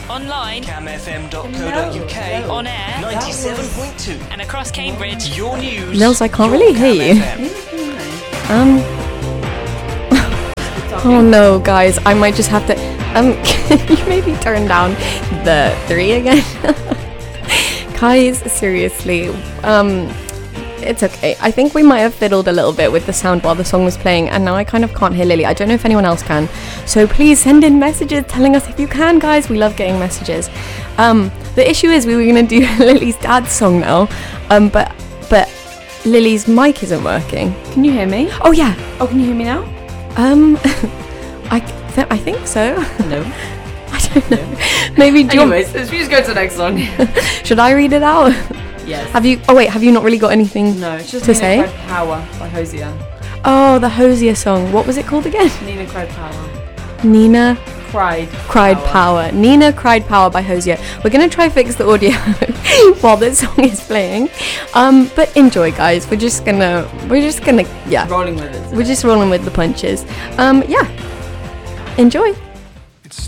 Online. camfm.co.uk. On air. 97.2. And across Cambridge. Your news. Nils, I can't your really hear you. Cam Oh no, guys, I might just have to. Can you maybe turn down the 3 again? Guys, seriously, it's okay. I think we might have fiddled a little bit with the sound while the song was playing, and now I kind of can't hear Lily. I don't know if anyone else can. So please send in messages telling us if you can, guys. We love getting messages. The issue is we were going to do Lily's dad's song now, but Lily's mic isn't working. Can you hear me? Oh yeah. Oh, can you hear me now? I think so. No. I don't know. Maybe do Anyways, let's just go to the next song. Should I read it out? Yes. Have you not really got anything No, it's just to Nina say? Cried Power by Hosier. Oh, the Hosier song. What was it called again? Nina Cried Power. Nina Cried Power. Nina Cried Power by Hosier. We're going to try fix the audio while this song is playing. But enjoy, guys. We're just gonna yeah. Rolling with it. We're just rolling with the punches. Yeah. Enjoy.